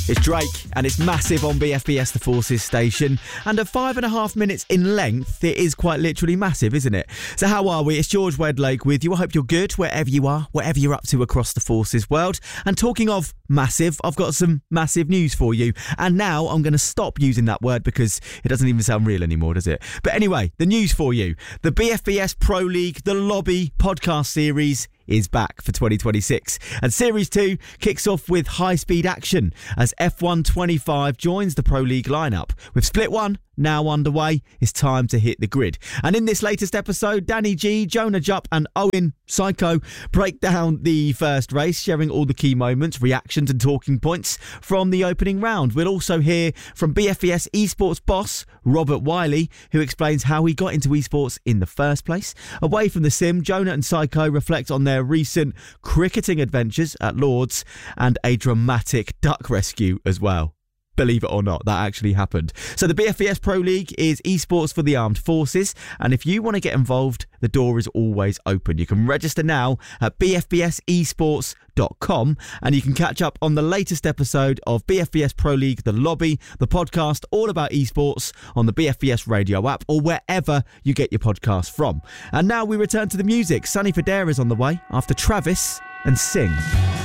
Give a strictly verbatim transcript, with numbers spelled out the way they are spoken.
It's Drake, and it's massive on B F B S The Forces station. And at five and a half minutes in length, it is quite literally massive, isn't it? So how are we? It's George Wedlake with you. I hope you're good wherever you are, whatever you're up to across the Forces world. And talking of massive, I've got some massive news for you. And now I'm going to stop using that word because it doesn't even sound real anymore, does it? But anyway, the news for you. The B F B S Pro League, The Lobby podcast series is back for twenty twenty-six. And Series two kicks off with high-speed action as F one twenty-five joins the Pro League lineup. With Split one now underway, it's time to hit the grid. And in this latest episode, Danny G, Jonah Jupp and Owen Psycho break down the first race, sharing all the key moments, reactions and talking points from the opening round. We'll also hear from B F B S esports boss Robert Wiley, who explains how he got into esports in the first place. Away from the sim, Jonah and Psycho reflect on their recent cricketing adventures at Lords and a dramatic duck rescue as well. Believe it or not, that actually happened. So the B F B S Pro League is esports for the armed forces, and if you want to get involved, the door is always open. You can register now at b f b s esports dot com, and you can catch up on the latest episode of B F B S Pro League The Lobby, the podcast all about esports, on the B F B S radio app or wherever you get your podcasts from. And now we return to the music. Sonny Fodera is on the way after Travis and Sing.